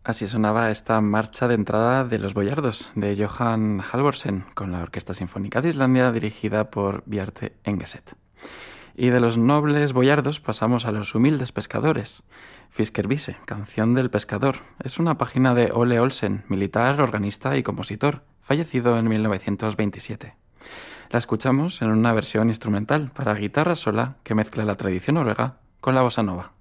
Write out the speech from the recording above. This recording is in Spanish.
Así sonaba esta marcha de entrada de los boyardos de Johan Halvorsen con la Orquesta Sinfónica de Islandia dirigida por Bjarte Engeset. Y de los nobles boyardos pasamos a los humildes pescadores. Fiskervise, canción del pescador, es una página de Ole Olsen, militar, organista y compositor, fallecido en 1927. La escuchamos en una versión instrumental para guitarra sola que mezcla la tradición noruega con la bossa nova.